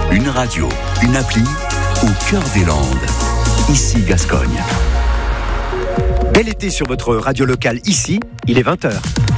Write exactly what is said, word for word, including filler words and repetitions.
Une radio, une appli, au cœur des Landes. Ici Gascogne. Bel été sur votre radio locale ici, il est vingt heures.